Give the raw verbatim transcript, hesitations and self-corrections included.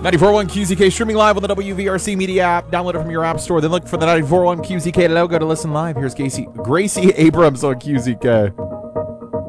ninety-four point one Q Z K streaming live on the W V R C Media app. Download it from your app store. Then look for the ninety-four point one Q Z K logo to listen live. Here's Gracie, Gracie Abrams on Q Z K.